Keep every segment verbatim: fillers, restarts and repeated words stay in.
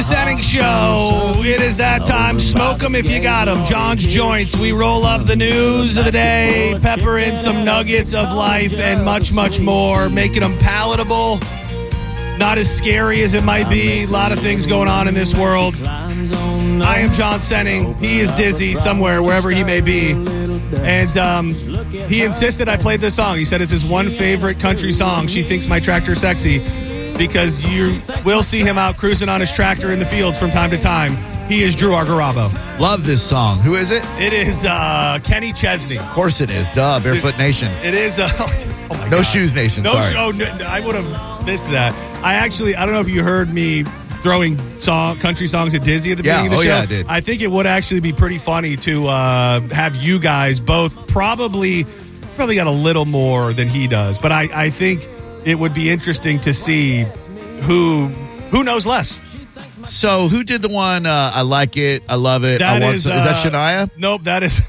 Senning Show. It is that time. Smoke them if you got them. John's Joints. We roll up the news of the day, pepper in some nuggets of life, and much, much more, making them palatable. Not as scary as it might be. A lot of things going on in this world. I am John Senning. He is Dizzy somewhere, wherever he may be. And um, he insisted I played this song. He said it's his one favorite country song. She Thinks My Tractor Sexy, because you will see him out cruising on his tractor in the fields from time to time. He is Drew Argarabo. Love this song. Who is it? It is uh, Kenny Chesney. Of course it is. Duh, Barefoot it, Nation. It is. Uh, oh my no God. Shoes Nation, no sorry. Sh- oh, no, I would have missed that. I actually, I don't know if you heard me throwing song, country songs at Dizzy at the yeah, beginning of the oh show. Yeah, I did. I think it would actually be pretty funny to uh, have you guys both probably, probably got a little more than he does. But I, I think it would be interesting to see who who knows less. So who did the one, uh, I like it, I love it, That I want is, some, uh, is that Shania? Nope, that is,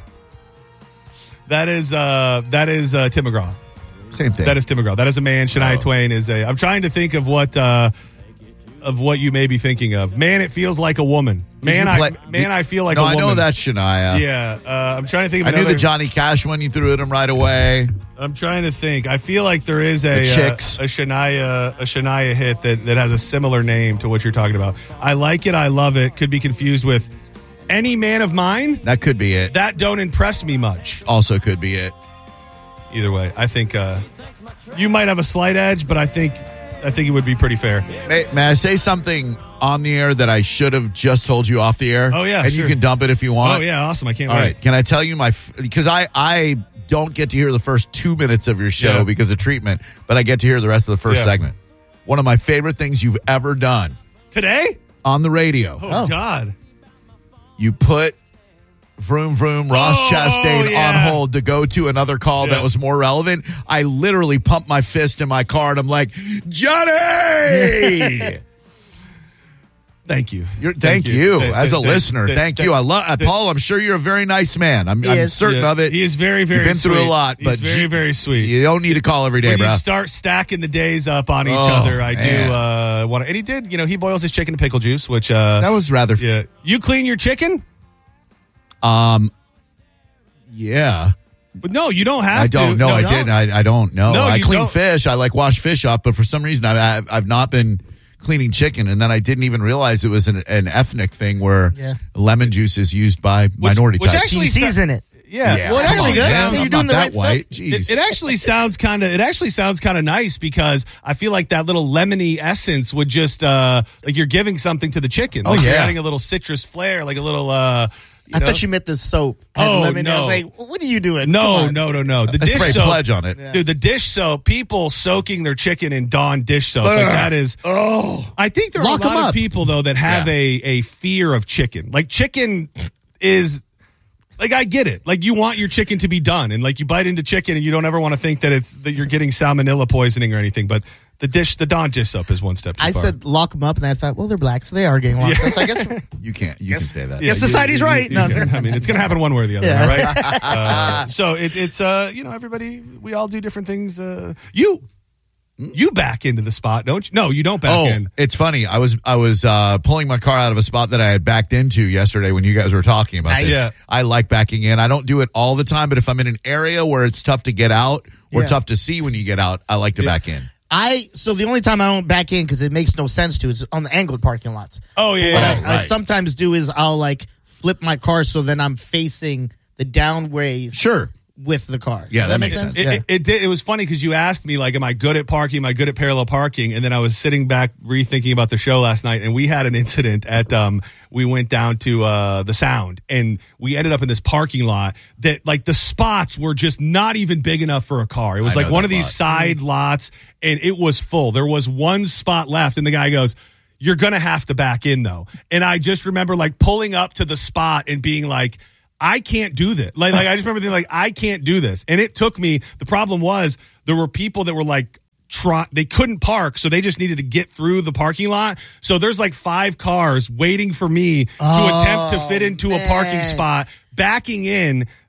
that is, uh, that is uh, Tim McGraw. Same thing. That is Tim McGraw. That is a man. Shania oh. Twain is a. I'm trying to think of what uh, of what you may be thinking of. Man, it feels like a woman. Man, play, I man, I feel like no, a woman. I know that's Shania. Yeah, uh, I'm trying to think of I another, knew the Johnny Cash one. You threw at him right away. I'm trying to think. I feel like there is a the Chicks. Uh, a Shania a Shania hit that, that has a similar name to what you're talking about. I like it. I love it. Could be confused with Any Man of Mine. That could be it. That don't impress me much. Also could be it. Either way, I think uh, you might have a slight edge, but I think I think it would be pretty fair. May, may I say something on the air that I should have just told you off the air? Oh, yeah, And sure. you can dump it if you want. Oh, yeah, awesome. I can't All wait. right. Can I tell you my... Because I, I don't get to hear the first two minutes of your show Yeah. because of treatment, but I get to hear the rest of the first Yeah. segment. One of my favorite things you've ever done. Today? On the radio. Oh, oh. God. You put... Vroom Vroom, Ross Oh, Chastain yeah. on hold to go to another call Yeah. that was more relevant. I literally pumped my fist in my car and I'm like, Johnny! Thank you. You're, thank, thank you, you. Thank, as a thank, listener. Thank, thank thank, you. I love uh, Paul. I'm sure you're a very nice man. I'm, I'm certain yeah. of it. He is very, very. You've been sweet. through a lot, He's but very, gee, very sweet. You don't need to call every day, when bro. you start stacking the days up on each oh, other, I man. do uh, want to. And he did. You know, he boils his chicken in pickle juice, which uh, that was rather. Yeah. You clean your chicken? Um. Yeah. But no, you don't have I don't to. know. No, I no. didn't. I, I don't know. No, I you clean don't. fish. I like wash fish up, but for some reason I, I, I've not been cleaning chicken, and then I didn't even realize it was an, an ethnic thing where Yeah. lemon juice is used by Which- minority which types. actually You season it. Yeah. Yeah. Well, it Come actually on, good. Sam. So you're I'm doing not the that right stuff. white. It, Jeez. it actually sounds kind of. It actually sounds kind of nice because I feel like that little lemony essence would just uh, like you're giving something to the chicken. Oh, Like you're yeah. adding a little citrus flair, like a little. Uh, you I know? thought you meant the soap. Had Oh, lemon. I no. was like, what are you doing? No, Come on. no, no, no. The I dish spray soap, Pledge on it. Yeah. dude. The dish soap. People soaking their chicken in Dawn dish soap. Like that is. Oh. I think there are Lock a lot 'em of up. people though that have Yeah. a a fear of chicken. Like chicken is. Like I get it. Like you want your chicken to be done, and like you bite into chicken, and you don't ever want to think that it's that you're getting salmonella poisoning or anything. But the dish, the Dawn dish soap, is one step too I far. said lock them up, and I thought, well, they're black, so they are getting locked up. So I guess You can't. You can say that. Yeah, Yes, society's you- you- right. you No. can- I mean, it's going to happen one way or the other, Yeah. all right? Uh, so it, it's, uh, you know, everybody, we all do different things. Uh, you, you back into the spot, don't you? No, you don't back Oh, in. it's funny. I was I was uh, pulling my car out of a spot that I had backed into yesterday when you guys were talking about this. Yeah. I like backing in. I don't do it all the time, but if I'm in an area where it's tough to get out or Yeah. tough to see when you get out, I like to Yeah. back in. I so the only time I don't back in because it makes no sense to is on the angled parking lots. Oh, yeah. What yeah. I, I right. sometimes do is I'll like flip my car so then I'm facing the downways Sure. with the car. Yeah, Does that make makes sense. It, it, it did. It was funny because you asked me, like, am I good at parking? Am I good at parallel parking? And then I was sitting back rethinking about the show last night, and we had an incident at, um, we went down to uh, the Sound, and we ended up in this parking lot that, like, the spots were just not even big enough for a car. It was I like know one that of these lot. side lots, and it was full. There was one spot left, and the guy goes, you're going to have to back in, though. And I just remember, like, pulling up to the spot and being like, I can't do this. Like, like I just remember thinking, like, I can't do this. And it took me, the problem was there were people that were like, try, they couldn't park, so they just needed to get through the parking lot. So there's like five cars waiting for me to Oh, attempt to fit into man. a parking spot, backing in.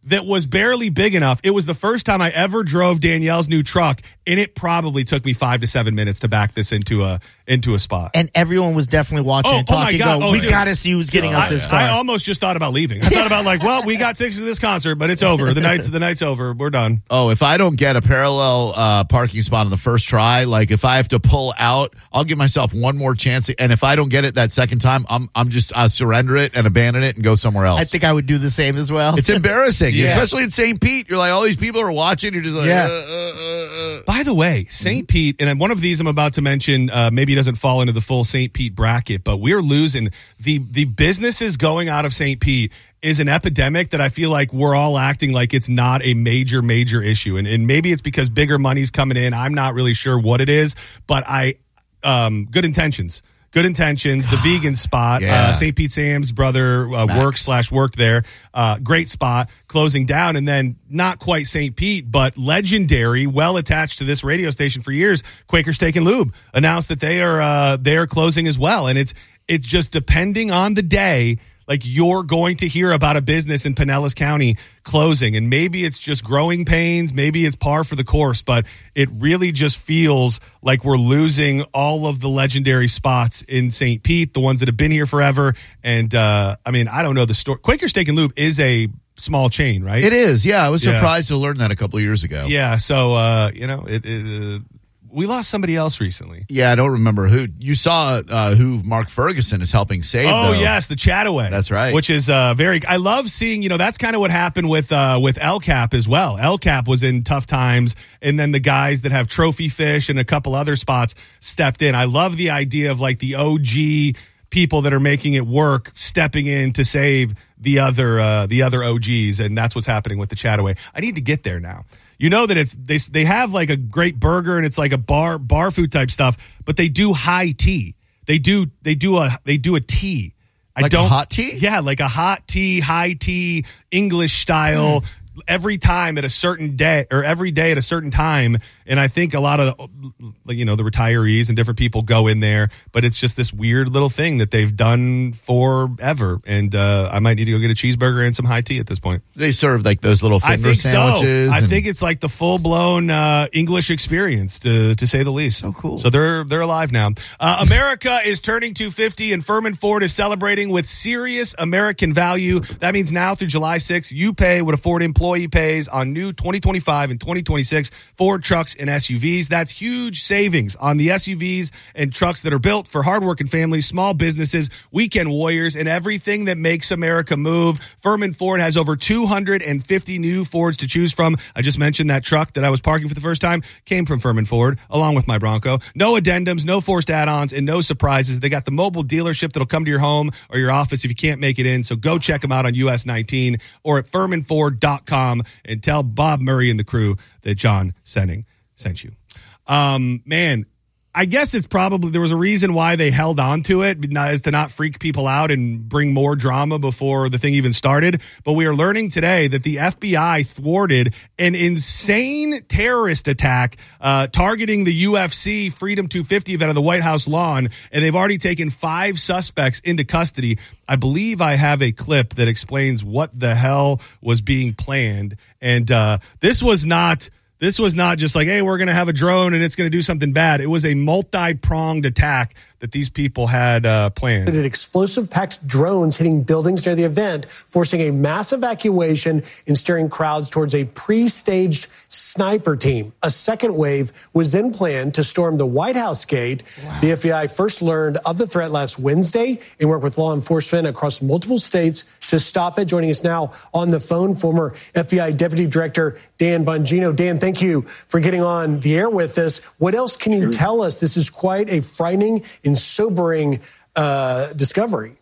that was barely big enough. It was the first time I ever drove Danielle's new truck, and it probably took me five to seven minutes to back this into a into a spot. And everyone was definitely watching Oh, and oh my talking. God. Go, Oh, we dude. got to see who's getting I, out this car. I almost just thought about leaving. I thought about like, well, we got tickets to this concert, but it's over. The night's the night's over. We're done. Oh, if I don't get a parallel uh, parking spot on the first try, like if I have to pull out, I'll give myself one more chance. And if I don't get it that second time, I'm I'm just uh, surrender it and abandon it and go somewhere else. I think I would do the same as well. It's embarrassing, Yeah. especially in Saint Pete. You're like, all these people are watching. You're just like, Yeah. uh, uh, uh, uh. By the way, Saint Pete, and one of these I'm about to mention, uh, maybe doesn't fall into the full Saint Pete bracket, but we're losing the the businesses going out of Saint Pete is an epidemic that I feel like we're all acting like it's not a major, major issue. And, and maybe it's because bigger money's coming in. I'm not really sure what it is, but I, um, good intentions. Good intentions. The vegan spot, Yeah. uh, Saint Pete Sam's brother uh, Max. worked slash worked there. Uh, great spot, closing down, and then not quite Saint Pete, but legendary, well attached to this radio station for years. Quaker Steak and Lube announced that they are uh, they are closing as well, and it's it's just depending on the day. Like you're going to hear about a business in Pinellas County closing, and maybe it's just growing pains, maybe it's par for the course, but it really just feels like we're losing all of the legendary spots in Saint Pete, the ones that have been here forever. And uh, I mean, I don't know the story. Quaker Steak and Lube is a small chain, right? It is. Yeah, I was Yeah. surprised to learn that a couple of years ago. Yeah. So uh, you know, it. it uh, we lost somebody else recently. Yeah, I don't remember who. You saw uh, who Mark Ferguson is helping save. Oh though. yes, the Chataway. That's right. Which is uh, very. I love seeing. You know, that's kind of what happened with uh, with El Cap as well. El Cap was in tough times, and then the guys that have Trophy Fish and a couple other spots stepped in. I love the idea of like the O G people that are making it work stepping in to save the other uh, the other O Gs, and that's what's happening with the Chataway. I need to get there now. You know that it's they they have like a great burger and it's like a bar bar food type stuff, but they do high tea. They do they do a they do a tea. I Like a don't hot tea? Yeah, like a hot tea, high tea, English style. Mm. Every time at a certain day, or every day at a certain time, and I think a lot of the, you know, the retirees and different people go in there, but it's just this weird little thing that they've done forever. And uh, I might need to go get a cheeseburger and some high tea at this point. They serve like those little I finger think sandwiches. so. I and- think it's like the full blown uh, English experience, to to say the least. So cool. So they're they're alive now. Uh, America is turning two fifty, and Furman Ford is celebrating with serious American value. That means now through July sixth, you pay what a Ford employee pays on new twenty twenty-five and twenty twenty-six Ford trucks and S U Vs. That's huge savings on the S U Vs and trucks that are built for hardworking families, small businesses, weekend warriors, and everything that makes America move. Furman Ford has over two hundred fifty new Fords to choose from. I just mentioned that truck that I was parking for the first time came from Furman Ford, along with my Bronco. No addendums, no forced add-ons, and no surprises. They got the mobile dealership that'll come to your home or your office if you can't make it in. So go check them out on U S nineteen or at furman ford dot com and tell Bob Murray and the crew that John Senning sent you. Um, man, I guess it's probably, there was a reason why they held on to it, is to not freak people out and bring more drama before the thing even started. But we are learning today that the F B I thwarted an insane terrorist attack uh, targeting the U F C Freedom two fifty event on the White House lawn, and they've already taken five suspects into custody. I believe I have a clip that explains what the hell was being planned. And uh, this was not... This was not just like, hey, we're going to have a drone and it's going to do something bad. It was a multi-pronged attack that these people had uh, planned. Explosive-packed drones hitting buildings near the event, forcing a mass evacuation and steering crowds towards a pre-staged sniper team. A second wave was then planned to storm the White House gate. Wow. The F B I first learned of the threat last Wednesday and worked with law enforcement across multiple states to stop it. Joining us now on the phone, former F B I Deputy Director Dan Bongino. Dan, thank you for getting on the air with us. What else can you tell us? This is quite a frightening and sobering uh, discovery.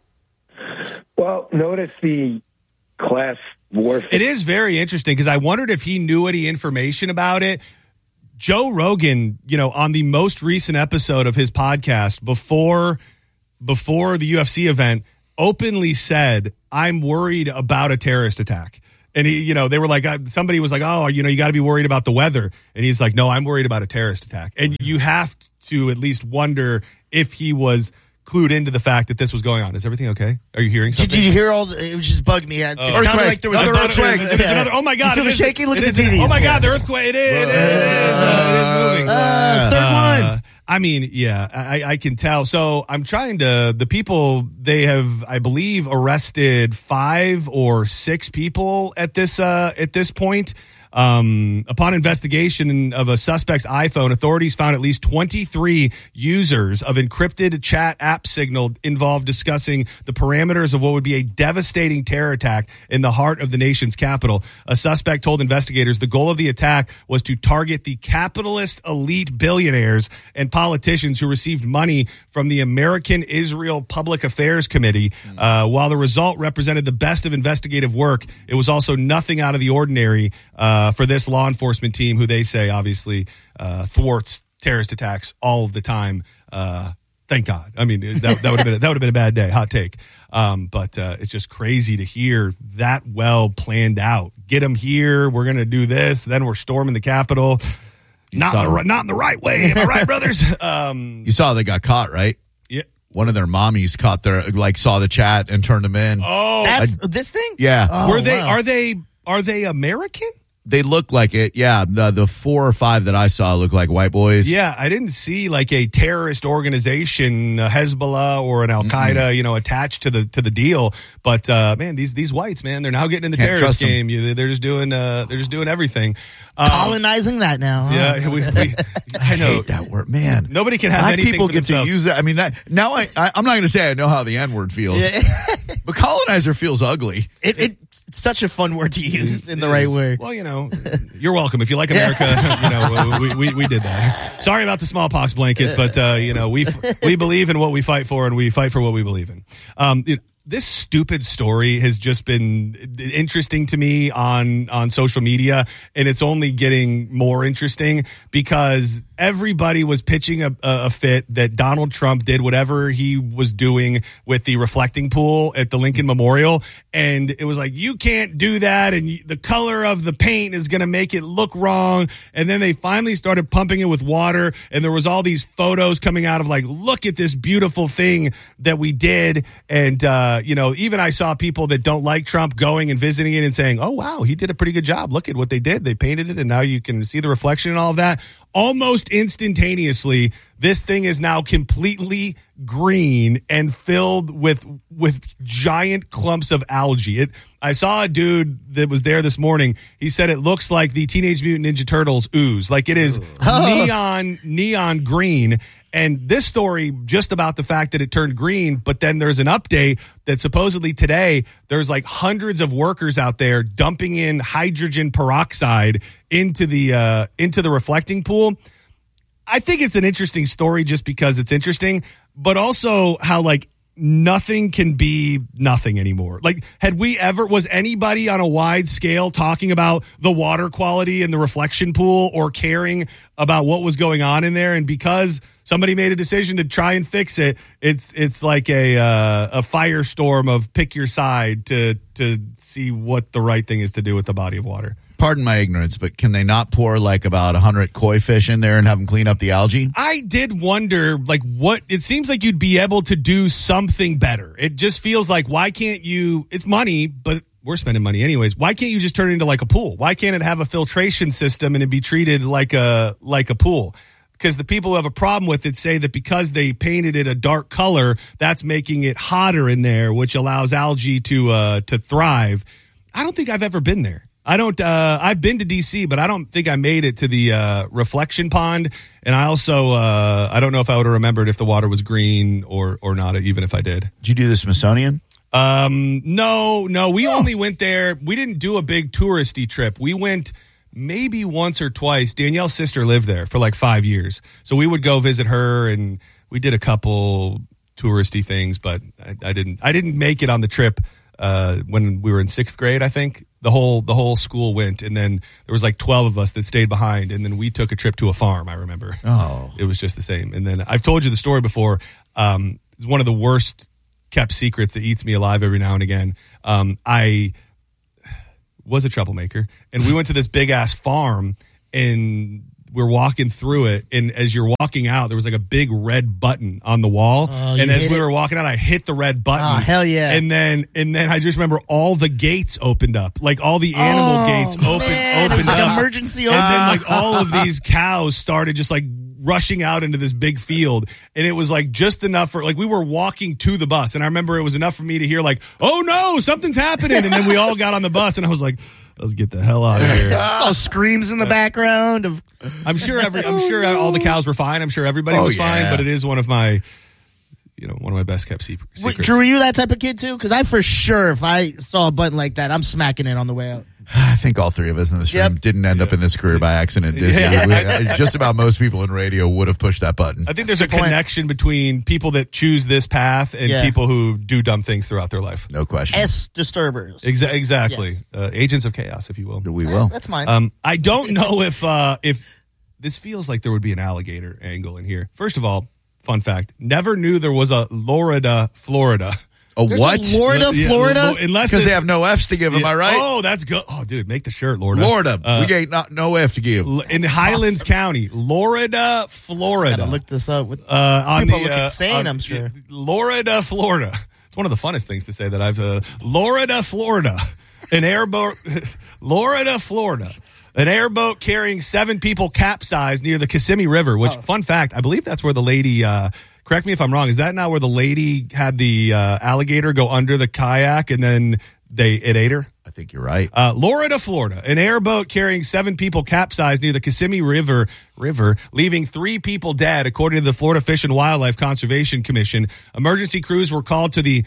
Well, notice the class warfare. It is very interesting because I wondered if he knew any information about it. Joe Rogan, you know, on the most recent episode of his podcast before before the U F C event, openly said, I'm worried about a terrorist attack. And he, you know, they were like, uh, somebody was like, oh, you know, you got to be worried about the weather. And he's like, no, I'm worried about a terrorist attack. And you have to at least wonder if he was clued into the fact that this was going on. Is everything okay? Are you hearing something? Did, did you hear all? The, it was just bugged me. It Oh. sounded Earthquake. like there was Another a earthquake. It is another, oh my God! You feel it the is- shaking? Look it at is- the T Vs. Oh my God! The Yeah. earthquake! It is. It is. Uh, it is moving. Uh, third Uh, one. I mean, yeah, I, I can tell. So I'm trying to. The people they have, I believe, arrested five or six people at this uh, at this point. Um, upon investigation of a suspect's iPhone, authorities found at least twenty-three users of encrypted chat app signal involved discussing the parameters of what would be a devastating terror attack in the heart of the nation's capital. A suspect told investigators the goal of the attack was to target the capitalist elite billionaires and politicians who received money from the American Israel Public Affairs Committee. Uh, while the result represented the best of investigative work, it was also nothing out of the ordinary uh, for this law enforcement team, who they say obviously uh, thwarts terrorist attacks all of the time. Uh, thank God. I mean, that, that would have been that would have been a bad day. Hot take. Um, but uh, it's just crazy to hear that well planned out. Get them here. We're gonna do this. Then we're storming the Capitol. Not in the right, not in the right way. Am I right, brothers? Um, You saw they got caught, right? yeah. One of their mommies caught their like saw the chat and turned them in. Oh, That's this thing. Yeah. Oh, were they? wow. Are they? Are they American? They look like it. Yeah, the the four or five that I saw look like white boys. Yeah, I didn't see like a terrorist organization, uh, Hezbollah or an Al Qaeda, mm-hmm. you know, attached to the to the deal. But uh, man, these these whites, man, they're now getting in the Can't terrorist trust 'em. game. You, they're just doing uh, they're just doing everything. Um, Colonizing that now. Huh? Yeah, we, we, I I know. hate that word, man. Nobody can have Black anything people for get themselves. to use that. I mean, that now I, I I'm not going to say I know how the N word feels, but colonizer feels ugly. It, it, it's such a fun word to use in the right way. Well, you know, you're welcome. If you like America, you know, we, we, we did that. Sorry about the smallpox blankets, but, uh, you know, we we believe in what we fight for, and we fight for what we believe in. Um, you know, this stupid story has just been interesting to me on, on social media, and it's only getting more interesting because everybody was pitching a, a fit that Donald Trump did whatever he was doing with the reflecting pool at the Lincoln Memorial. And it was like, you can't do that. And the color of the paint is going to make it look wrong. And then they finally started pumping it with water. And there was all these photos coming out of like, look at this beautiful thing that we did. And, uh, you know, even I saw people that don't like Trump going and visiting it and saying, oh, wow, he did a pretty good job. Look at what they did. They painted it. And now you can see the reflection and all of that. Almost instantaneously, this thing is now completely green and filled with with giant clumps of algae. It, I saw a dude that was there this morning. He said it looks like the Teenage Mutant Ninja Turtles ooze. Like it is neon neon green. And this story just about the fact that it turned green, but then there's an update that supposedly today there's like hundreds of workers out there dumping in hydrogen peroxide into the uh, into the reflecting pool. I think it's an interesting story just because it's interesting, but also how like nothing can be nothing anymore. Like, had we ever, was anybody on a wide scale talking about the water quality in the reflection pool or caring about what was going on in there? And because somebody made a decision to try and fix it, it's it's like a uh, a firestorm of pick your side to to see what the right thing is to do with the body of water. Pardon my ignorance, but can they not pour like about one hundred koi fish in there and have them clean up the algae? I did wonder, like, what it seems like you'd be able to do something better. It just feels like, why can't you? It's money, but we're spending money anyways. Why can't you just turn it into like a pool? Why can't it have a filtration system and it be treated like a like a pool? Because the people who have a problem with it say that because they painted it a dark color, that's making it hotter in there, which allows algae to uh, to thrive. I don't think I've ever been there. I don't, uh, I've been to D C, but I don't think I made it to the, uh, reflection pond. And I also, uh, I don't know if I would have remembered if the water was green or, or not, even if I did. Did you do the Smithsonian? Um, no, no, we oh. only went there. We didn't do a big touristy trip. We went maybe once or twice. Danielle's sister lived there for like five years. So we would go visit her and we did a couple touristy things, but I, I didn't, I didn't make it on the trip. Uh, when we were in sixth grade, I think the whole the whole school went, and then there was like twelve of us that stayed behind, and then we took a trip to a farm. I remember. Oh, it was just the same. And then I've told you the story before. Um, it's one of the worst kept secrets that eats me alive every now and again. Um, I was a troublemaker, and we went to this big ass farm, and we're walking through it, and as you're walking out, there was like a big red button on the wall. Oh, and you as hit we it? were walking out, I hit the red button. Oh, hell yeah. And then and then I just remember all the gates opened up. Like all the animal Oh, gates opened man. opened It was like up. emergency And then open. like all of these cows started just like rushing out into this big field, and it was like just enough for like we were walking to the bus, and I remember it was enough for me to hear like, oh no, something's happening, and then we all got on the bus, and I was like, let's get the hell out of here. Saw screams in the background of I'm sure every I'm sure all the cows were fine. I'm sure everybody Oh, was fine, yeah. but it is one of my you know one of my best kept se- Wait, secrets. Drew, are you that type of kid too? Because I for sure, if I saw a button like that, I'm smacking it on the way out. I think all three of us in this room Yep. didn't end up in this career by accident. Disney. Yeah. We- uh, just about most people in radio would have pushed that button. I think there's a Good point. connection between people that choose this path and Yeah. people who do dumb things throughout their life. No question. S disturbers. Exa- exactly. Yes. Uh, agents of chaos, if you will. we will. That's mine. Um, I don't know if uh, if this feels like there would be an alligator angle in here. First of all, fun fact: never knew there was a Florida, Florida. A There's what? a Florida, Yeah, Florida. lo- unless Because this- they have no F's to give. Am Yeah. I right? Oh, that's good. Oh, dude, make the shirt, Florida. Florida. Uh, we ain't not no F to give. L- in Highlands County, Florida, Florida. Gotta look this up. With, Uh, on people the, look uh, insane, on- I'm sure. Florida, Florida. It's one of the funnest things to say that I've. Uh, Florida, Florida. An airboat. Florida, Florida. An airboat carrying seven people capsized near the Kissimmee River. Which, Oh. fun fact, I believe that's where the lady. Uh, correct me if I'm wrong. Is that not where the lady had the uh, alligator go under the kayak and then they it ate her? I think you're right. Uh, Florida, Florida. An airboat carrying seven people capsized near the Kissimmee River, River, leaving three people dead, according to the Florida Fish and Wildlife Conservation Commission. Emergency crews were called to the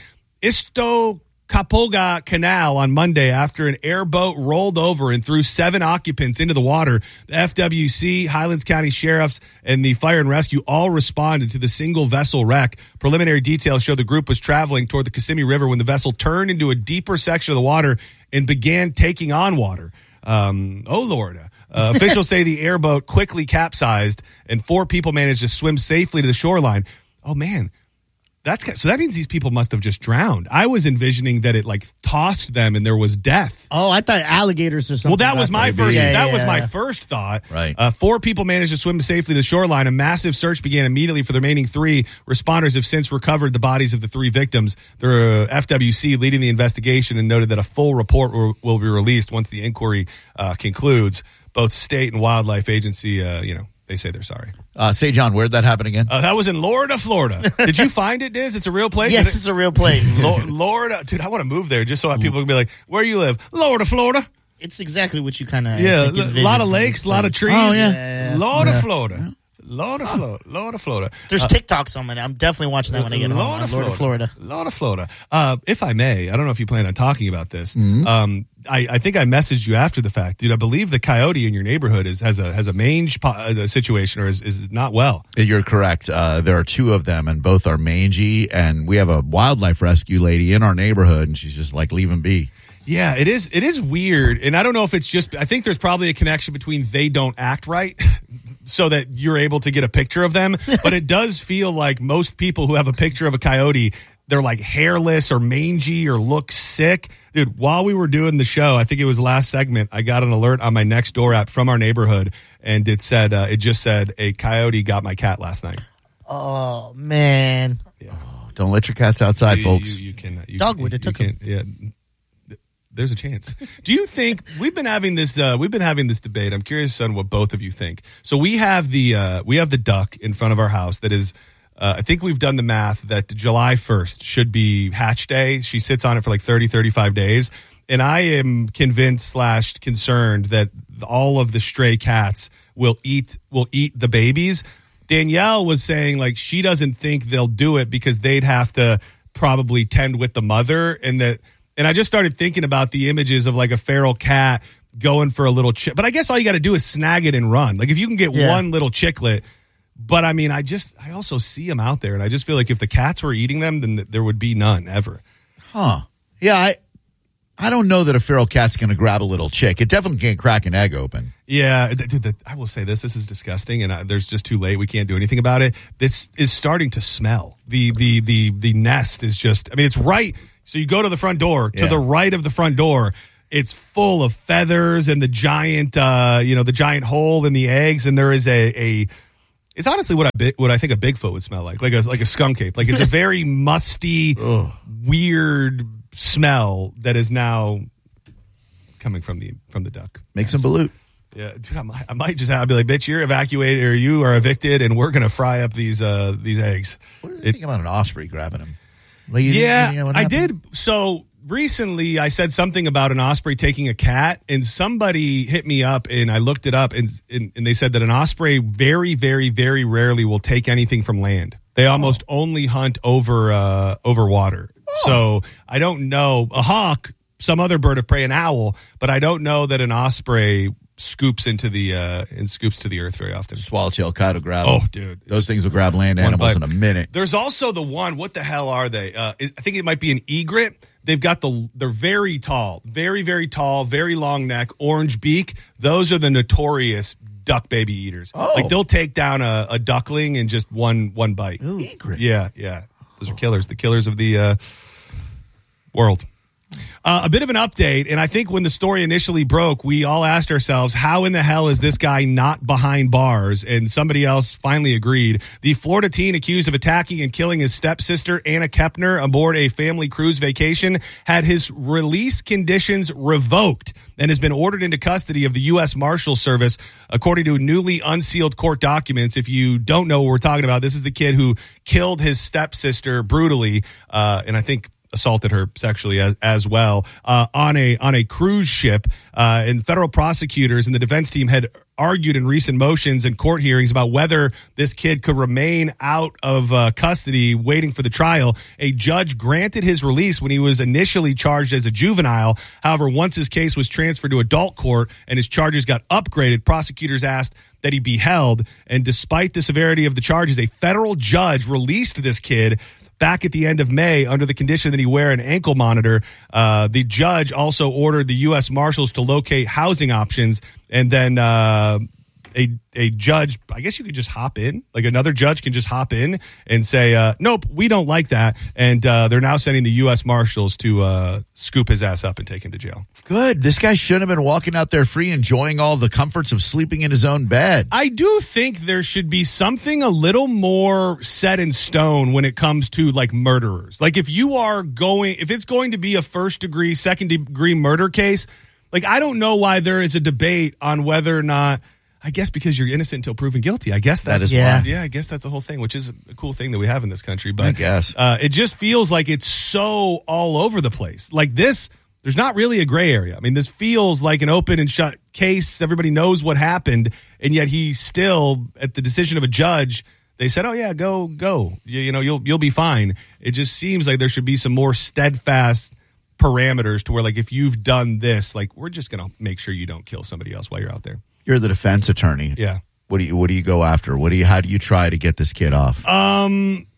Istocapoga Canal on Monday after an airboat rolled over and threw seven occupants into the water. The F W C, Highlands County Sheriffs, and the Fire and Rescue all responded to the single vessel wreck. Preliminary details show the group was traveling toward the Kissimmee River when the vessel turned into a deeper section of the water and began taking on water. Um, oh, Lord. Uh, officials say the airboat quickly capsized and four people managed to swim safely to the shoreline. Oh, man. That's ca- so that means these people must have just drowned. I was envisioning that it like tossed them and there was death. oh, I thought alligators or something. Well, that was got my there. first. Yeah, that yeah, was my yeah. first thought. Right. Uh, four people managed to swim safely to the shoreline. A massive search began immediately for the remaining three. Responders have since recovered the bodies of the three victims. The uh, F W C leading the investigation and noted that a full report will, will be released once the inquiry uh, concludes. Both state and wildlife agency, uh, you know, they say they're sorry. Uh, say, John, where'd that happen again? Uh, that was in Florida, Florida. Did you find it, Diz? It's a real place. Yes, it's a real place. Lo- Florida, dude. I want to move there just so people can be like, "Where you live?" Florida, Florida. It's exactly what you kind of Yeah, a lot of lakes, a lot of trees. Oh, yeah. Lord of Florida. Lord of Florida. Lord of Florida. There's Uh, TikToks on it. I'm definitely watching that when I get home. Lord on of Lord of Florida. Lord of Florida. Uh, if I may, I don't know if you plan on talking about this. Mm-hmm. Um, I, I think I messaged you after the fact, dude. I believe the coyote in your neighborhood is has a has a mange po- uh, situation or is, is not well. You're correct. Uh, there are two of them, and both are mangy. And we have a wildlife rescue lady in our neighborhood, and she's just like, leave them be. Yeah, it is. It is weird, and I don't know if it's just. I think there's probably a connection between they don't act right, so that you're able to get a picture of them. But it does feel like most people who have a picture of a coyote, they're like hairless or mangy or look sick. Dude, while we were doing the show, I think it was last segment, I got an alert on my Nextdoor app from our neighborhood, and it said uh, it just said a coyote got my cat last night. Oh, man. Don't let your cats outside, You- folks. You, you can. You, Dogwood, you it took can't- Yeah. There's a chance. Do you think we've been having this? Uh, we've been having this debate. I'm curious on what both of you think. So we have the uh, we have the duck in front of our house. That is, uh, I think we've done the math that July first should be hatch day. She sits on it for like thirty, thirty-five days, and I am convinced slash concerned that all of the stray cats will eat will eat the babies. Danielle was saying like she doesn't think they'll do it because they'd have to probably tend with the mother, and that. And I just started thinking about the images of like a feral cat going for a little chick. But I guess all you got to do is snag it and run. Like if you can get Yeah. one little chicklet. But I mean, I just, I also see them out there. And I just feel like if the cats were eating them, then th- there would be none ever. Huh. Yeah, I I don't know that a feral cat's going to grab a little chick. It definitely can't crack an egg open. Yeah. th- Dude, th- I will say this. This is disgusting. And I, there's just too late. We can't do anything about it. This is starting to smell. The, the, the, the nest is just, I mean, it's right. So you go to the front door, to Yeah. the right of the front door, It's full of feathers and the giant, uh, you know, the giant hole in the eggs. And there is a, a it's honestly what I what I think a Bigfoot would smell like, like a like a skunk ape. Like it's a very musty, weird smell that is now coming from the from the duck. Make some balut. Yeah, dude, I might, I might just have to be like, bitch, you're evacuated or you are evicted, and we're gonna fry up these uh, these eggs. What do you think about an osprey grabbing him? Like, yeah, you know, I did. So recently, I said something about an osprey taking a cat, and somebody hit me up, and I looked it up, and and, and they said that an osprey very, very, very rarely will take anything from land. They almost oh. only hunt over uh, over water. Oh. So I don't know a hawk, some other bird of prey, an owl, but I don't know that an osprey scoops into the uh and scoops to the earth very often. Swallowtail kite will grab oh them. dude those things will grab land one animals bite. In a minute. There's also the one, what the hell are they, uh I think it might be an egret. They've got the they're very tall, very very tall, very long neck, orange beak. Those are the notorious duck baby eaters. Oh. Like they'll take down a, a duckling in just one one bite. Ooh. Egret. Yeah, yeah, those are killers, the killers of the uh world. Uh, a bit of an update, and I think when the story initially broke, we all asked ourselves, how in the hell is this guy not behind bars? And somebody else finally agreed. The Florida teen accused of attacking and killing his stepsister, Anna Kepner, aboard a family cruise vacation, had his release conditions revoked and has been ordered into custody of the U S Marshal Service, according to newly unsealed court documents. If you don't know what we're talking about, this is the kid who killed his stepsister brutally, uh, and I think assaulted her sexually as, as well uh, on a on a cruise ship. Uh, and federal prosecutors and the defense team had argued in recent motions and court hearings about whether this kid could remain out of uh, custody waiting for the trial. A judge granted his release when he was initially charged as a juvenile. However, once his case was transferred to adult court and his charges got upgraded, prosecutors asked that he be held. And despite the severity of the charges, a federal judge released this kid back at the end of May under the condition that he wear an ankle monitor. Uh, the judge also ordered the U S Marshals to locate housing options, and then uh, a a judge, I guess you could just hop in, like another judge can just hop in and say, uh, nope, we don't like that. And uh, they're now sending the U S Marshals to uh, scoop his ass up and take him to jail. Good. This guy shouldn't have been walking out there free, enjoying all the comforts of sleeping in his own bed. I do think there should be something a little more set in stone when it comes to like murderers. Like if you are going, if it's going to be a first degree, second degree murder case, like I don't know why there is a debate on whether or not, I guess because you're innocent until proven guilty. I guess that's that is yeah. why. Yeah, I guess that's the whole thing, which is a cool thing that we have in this country. But I guess. Uh, it just feels like it's so all over the place. Like this, there's not really a gray area. I mean, this feels like an open and shut case. Everybody knows what happened, and yet he still, at the decision of a judge, they said, "Oh yeah, go, go. You, you know, you'll you'll be fine." It just seems like there should be some more steadfast parameters to where, like, if you've done this, like, we're just gonna make sure you don't kill somebody else while you're out there. You're the defense attorney. Yeah. What do you What do you go after? What do you? How do you try to get this kid off? Um,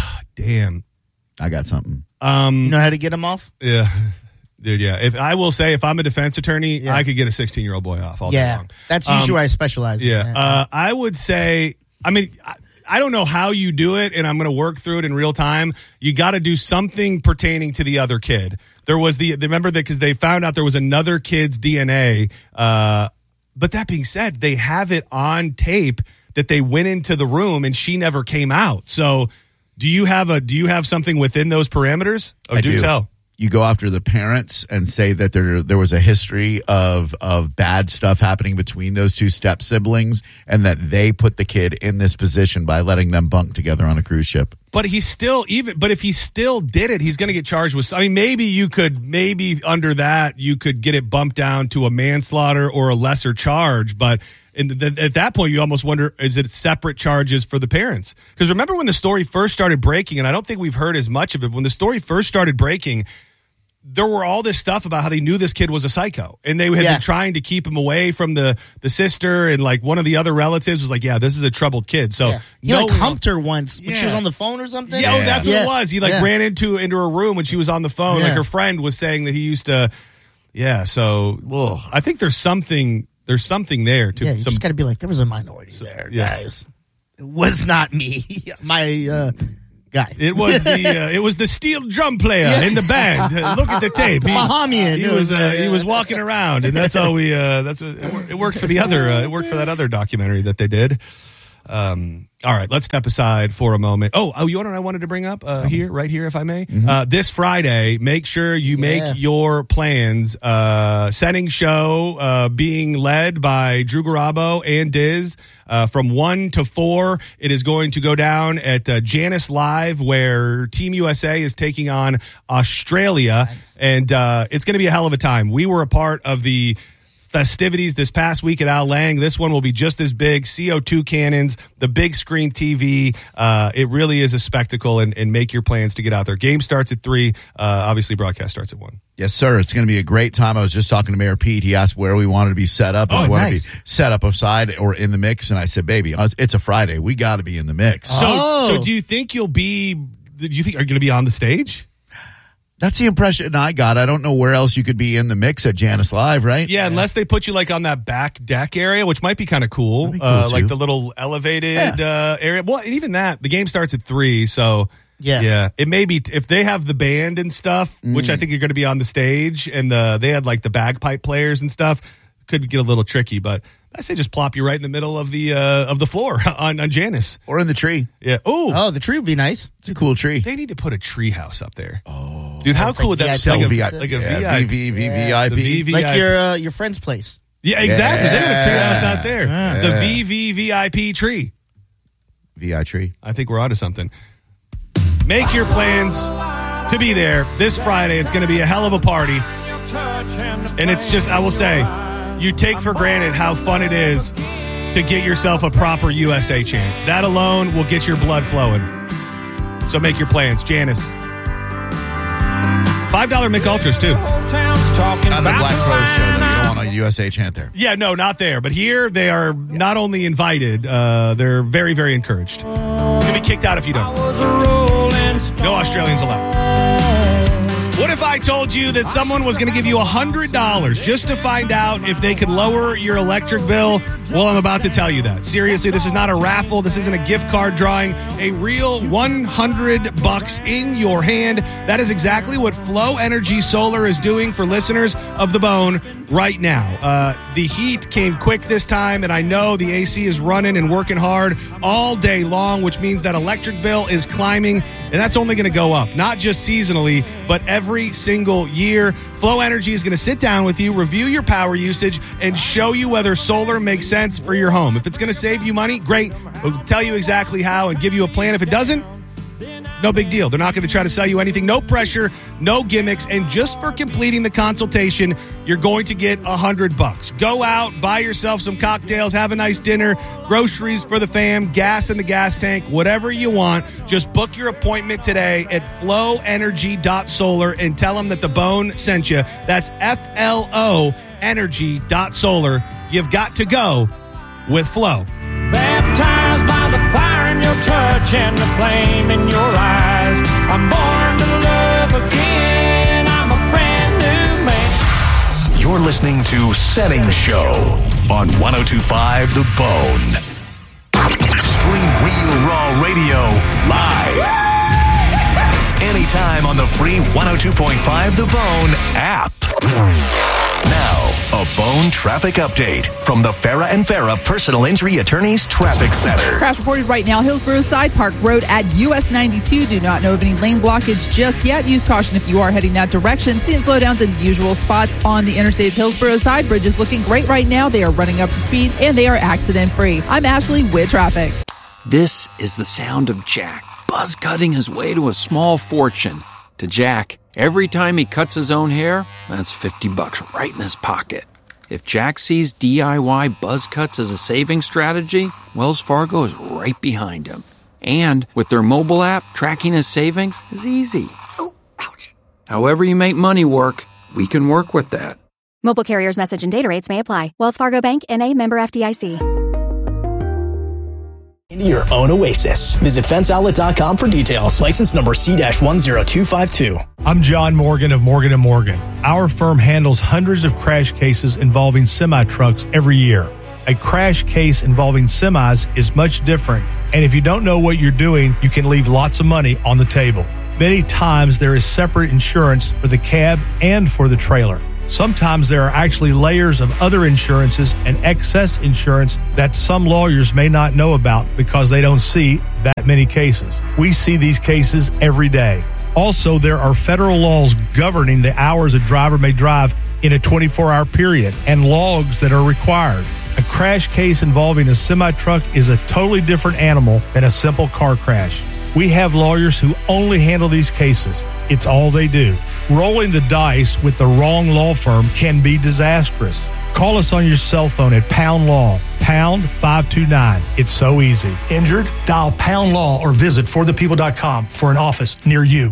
damn. I got something. Um, You know how to get him off? yeah, dude. Yeah. If I will say, if I'm a defense attorney, Yeah. I could get a sixteen year old boy off all day Yeah. long. That's Um, usually where I specialize. in Yeah. that. Uh, I would say, I mean, I, I don't know how you do it, and I'm going to work through it in real time. You got to do something pertaining to the other kid. There was the, remember that because they found out there was another kid's D N A. Uh, but that being said, they have it on tape that they went into the room and she never came out. So do you have a, do you have something within those parameters? Oh, I do, do. tell. You go after the parents and say that there there was a history of of bad stuff happening between those two step siblings, and that they put the kid in this position by letting them bunk together on a cruise ship. But he still even. But if he still did it, he's going to get charged with. I mean, maybe you could. Maybe under that, you could get it bumped down to a manslaughter or a lesser charge. But in the, at that point, you almost wonder: is it separate charges for the parents? Because remember when the story first started breaking, and I don't think we've heard as much of it. When the story first started breaking, there were all this stuff about how they knew this kid was a psycho, and they had Yeah. been trying to keep him away from the the sister, and like one of the other relatives was like, "Yeah, this is a troubled kid." So Yeah. He no like one- humped her once when she was Yeah. on the phone or something. Yeah, oh, that's what Yeah. it was. He like Yeah. ran into into her room when she was on the phone. Like Yeah. her friend was saying that he used to. Yeah, so Whoa. I think there's something there's something there to Yeah, you some. just got to be like, there was a minority there, yeah. guys. It was not me. My uh, guy. It was the uh, it was the steel drum player in the band. Uh, look at the tape. He, Bahamian. he It was was, uh, uh, he was walking around, and that's all we. Uh, that's what, it, wor- it worked for the other. Uh, it worked for that other documentary that they did. Um, all right, let's step aside for a moment. Oh, oh, you know what I wanted to bring up uh, here, right here, if I may. Mm-hmm. Uh, this Friday, make sure you make Yeah. your plans. Uh, setting show uh, being led by Drew Garabo and Diz. Uh, from one to four, it is going to go down at uh, Janice Live, where Team U S A is taking on Australia, nice. and uh, it's going to be a hell of a time. We were a part of the festivities this past week at Al Lang. This one will be just as big. C O two cannons, the big screen T V. Uh, it really is a spectacle, and, and make your plans to get out there. Game starts at three. Uh, obviously, broadcast starts at one. Yes, sir. It's going to be a great time. I was just talking to Mayor Pete. He asked where we wanted to be set up. Oh, if we wanted nice. to be set up aside or in the mix. And I said, baby, it's a Friday. We got to be in the mix. So, Oh. so do you think you'll be, do you think, are you going to be on the stage? That's the impression I got. I don't know where else you could be in the mix at Janice Live, right? Yeah, unless they put you like on that back deck area, which might be kind of cool, That'd be cool, uh, too. like the little elevated uh, area. Well, and even that, the game starts at three, so Yeah. yeah, it may be if they have the band and stuff, Mm. which I think you're going to be on the stage, and the, they had like the bagpipe players and stuff. Could get a little tricky, but I say just plop you right in the middle of the uh, of the floor on, on Janice. Or in the tree. Yeah. Ooh, Oh, the tree would be nice. It's a cool tree. they need to put a tree house up there. Oh, dude, how It's cool like would that V I P. be? Like V a, I P. like a Yeah, V I P. V V V Yeah, V the I P. V V Like I P. your uh, your friend's place. Yeah, exactly. They got a tree house out there. Yeah. The V V V I P tree. V I tree. I think we're onto something. Make your plans to be there this Friday. It's going to be a hell of a party. And it's just, I will say, you take for granted how fun it is to get yourself a proper U S A chant. That alone will get your blood flowing. So make your plans. Janice. five dollar McUltras, too. Not a Black Crowes show, though. You don't want a U S A chant there. Yeah, no, not there. But here, they are not only invited, uh, they're very, very encouraged. You'll be kicked out if you don't. No Australians allowed. What if I told you that someone was going to give you one hundred dollars just to find out if they could lower your electric bill? Well, I'm about to tell you that. Seriously, this is not a raffle. This isn't a gift card drawing. A real one hundred bucks in your hand. That is exactly what Flow Energy Solar is doing for listeners of The Bone right now. Uh, the heat came quick this time, and I know the A C is running and working hard all day long, which means that electric bill is climbing, and that's only going to go up, not just seasonally, but every single year. Flow Energy is going to sit down with you, review your power usage, and show you whether solar makes sense for your home. If it's going to save you money, great. We'll tell you exactly how and give you a plan. If it doesn't, no big deal. They're not going to try to sell you anything. No pressure, no gimmicks. And just for completing the consultation, you're going to get a hundred bucks. Go out, buy yourself some cocktails, have a nice dinner, groceries for the fam, gas in the gas tank, whatever you want. Just book your appointment today at flow energy dot solar and tell them that The Bone sent you. That's F L O energy dot solar. You've got to go with Flow. Baptized by the fire in your touch and the flame in your eyes. I'm born to love again. I'm a brand new man. You're listening to Setting Show on one oh two point five The Bone. Stream Real Raw Radio live. Anytime on the free one oh two point five The Bone app. Now, a Bone traffic update from the Farah and Farah Personal Injury Attorneys Traffic Center. Crash reported right now, Hillsborough Side Park Road at U S ninety-two. Do not know of any lane blockage just yet. Use caution if you are heading that direction. Seeing slowdowns in the usual spots on the interstates. Hillsborough Side Bridge is looking great right now. They are running up to speed and they are accident free. I'm Ashley with traffic. This is the sound of Jack buzz cutting his way to a small fortune. To Jack, every time he cuts his own hair, that's fifty bucks right in his pocket. If Jack sees D I Y buzz cuts as a saving strategy, Wells Fargo is right behind him. And with their mobile app, tracking his savings is easy. Oh, ouch. However you make money work, we can work with that. Mobile carriers' message and data rates may apply. Wells Fargo Bank, N A, member F D I C. Into your own oasis. Visit fence outlet dot com for details. License number C one zero two five two. I'm John Morgan of Morgan and Morgan. Our firm handles hundreds of crash cases involving semi-trucks every year. A crash case involving semis is much different And if you don't know what you're doing, you can leave lots of money on the table. Many times there is separate insurance for the cab and for the trailer. Sometimes there are actually layers of other insurances and excess insurance that some lawyers may not know about because they don't see that many cases. We see these cases every day. Also, there are federal laws governing the hours a driver may drive in a twenty-four hour period and logs that are required. A crash case involving a semi-truck is a totally different animal than a simple car crash. We have lawyers who only handle these cases. It's all they do. Rolling the dice with the wrong law firm can be disastrous. Call us on your cell phone at Pound Law, pound five two nine. It's so easy. Injured? Dial Pound Law or visit for the people dot com for an office near you.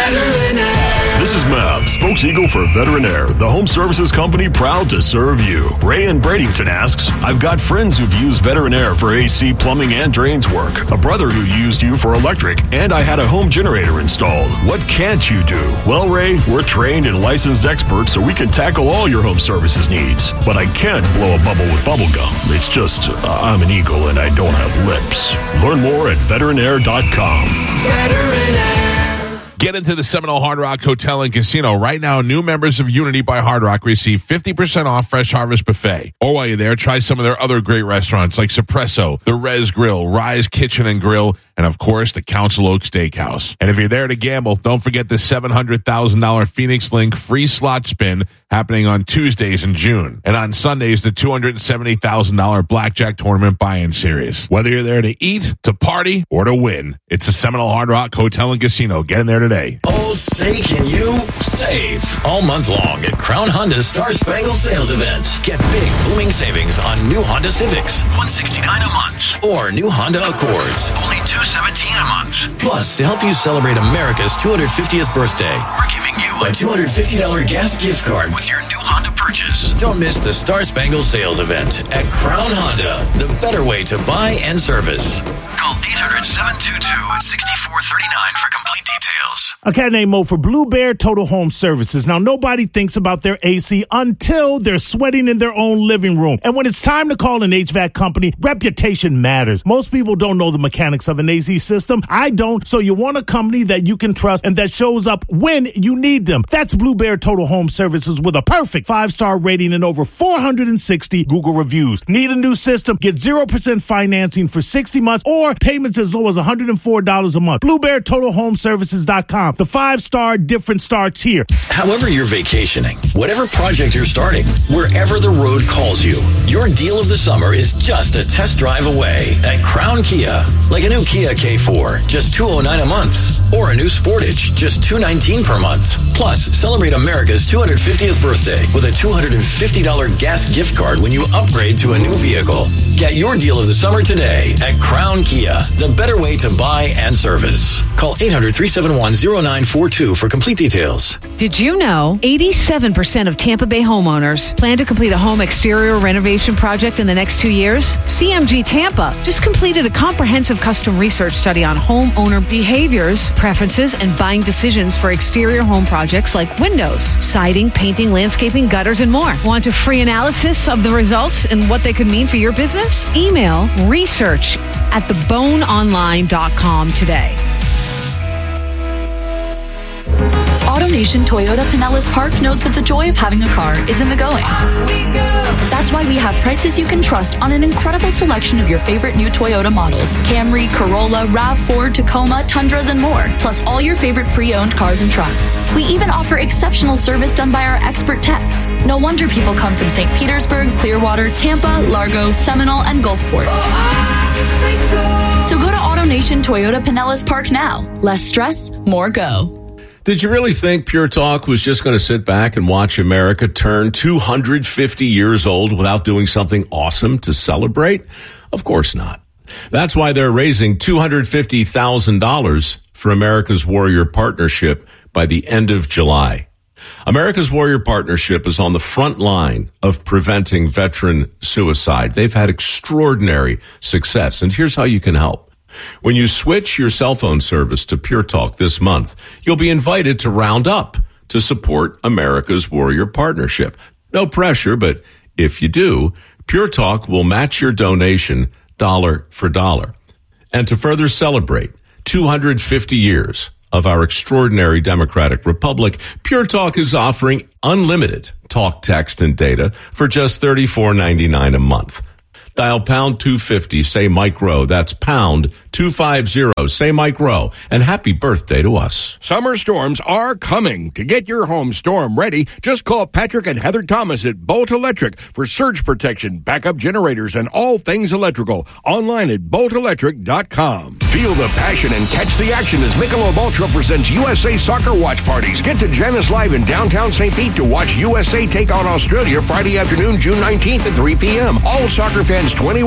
This is Mav, spokes-eagle for Veterinaire, the home services company proud to serve you. Ray in Bradenton asks, I've got friends who've used Veterinaire for A C, plumbing, and drains work. A brother who used you for electric, and I had a home generator installed. What can't you do? Well, Ray, we're trained and licensed experts, so we can tackle all your home services needs. But I can't blow a bubble with bubble gum. It's just, uh, I'm an eagle and I don't have lips. Learn more at veterinaire dot com. Veterinaire. Get into the Seminole Hard Rock Hotel and Casino. Right now, new members of Unity by Hard Rock receive fifty percent off Fresh Harvest Buffet. Or while you're there, try some of their other great restaurants like Suppresso, The Res Grill, Rise Kitchen and Grill, and of course, the Council Oak Steakhouse. And if you're there to gamble, don't forget the seven hundred thousand dollars Phoenix Link free slot spin happening on Tuesdays in June. And on Sundays, the two hundred seventy thousand dollars Blackjack Tournament buy-in series. Whether you're there to eat, to party, or to win, it's the Seminole Hard Rock Hotel and Casino. Get in there today. Oh, say can you save all month long at Crown Honda's Star Spangled Sales Event. Get big booming savings on new Honda Civics, one hundred sixty-nine dollars a month, or new Honda Accords, only two hundred seventeen dollars a month. Plus, to help you celebrate America's two hundred fiftieth birthday, we're giving you a two hundred fifty dollars gas gift card with your new Honda purchase. Don't miss the Star Spangled Sales Event at Crown Honda, the better way to buy and service. Call eight hundred, seven two two, six four three nine for complete details. A cat named Mo for Blue Bear Total Home Services. Now, nobody thinks about their A C until they're sweating in their own living room. And when it's time to call an H V A C company, reputation matters. Most people don't know the mechanics of an A C system. I don't, so you want a company that you can trust and that shows up when you need them. That's Blue Bear Total Home Services with a perfect five-star rating and over four hundred sixty Google reviews. Need a new system? Get zero percent financing for sixty months or payments as low as one hundred four dollars a month. Blue Bear Total Home Services dot com. The five-star difference starts here. However you're vacationing, whatever project you're starting, wherever the road calls you, your deal of the summer is just a test drive away at Crown Kia. Like a new Kia K four, just two hundred nine dollars a month, or a new Sportage, just two hundred nineteen dollars per month. Plus, celebrate America's two hundred fiftieth birthday with a two hundred fifty dollars gas gift card when you upgrade to a new vehicle. Get your deal of the summer today at Crown Kia, the better way to buy and service. Call eight hundred, three seven one, zero nine four two for complete details. Did you know eighty-seven percent of Tampa Bay homeowners plan to complete a home exterior renovation project in the next two years? C M G Tampa just completed a comprehensive custom research study on homeowner behaviors, preferences, and buying decisions for exterior home projects like windows, siding, painting, landscaping, gutters, and more. Want a free analysis of the results and what they could mean for your business? Email research at the bone online dot com today. AutoNation Toyota Pinellas Park knows that the joy of having a car is in the going. That's why we have prices you can trust on an incredible selection of your favorite new Toyota models. Camry, Corolla, RAV four, Tacoma, Tundras, and more. Plus all your favorite pre-owned cars and trucks. We even offer exceptional service done by our expert techs. No wonder people come from Saint Petersburg, Clearwater, Tampa, Largo, Seminole, and Gulfport. So go to AutoNation Toyota Pinellas Park now. Less stress, more go. Did you really think Pure Talk was just going to sit back and watch America turn two hundred fifty years old without doing something awesome to celebrate? Of course not. That's why they're raising two hundred fifty thousand dollars for America's Warrior Partnership by the end of July. America's Warrior Partnership is on the front line of preventing veteran suicide. They've had extraordinary success, and here's how you can help. When you switch your cell phone service to Pure Talk this month, you'll be invited to round up to support America's Warrior Partnership. No pressure, but if you do, Pure Talk will match your donation dollar for dollar. And to further celebrate two hundred fifty years of our extraordinary democratic republic, Pure Talk is offering unlimited talk, text, and data for just thirty-four ninety-nine a month. Dial pound two fifty, say Mike Rowe. That's pound two fifty, say Mike Rowe. And happy birthday to us. Summer storms are coming. To get your home storm ready, just call Patrick and Heather Thomas at Bolt Electric for surge protection, backup generators, and all things electrical. Online at bolt electric dot com. Feel the passion and catch the action as Michelob Ultra presents U S A Soccer Watch Parties. Get to Janice Live in downtown Saint Pete to watch U S A take on Australia Friday afternoon, June nineteenth at three p.m. All soccer fans twenty-one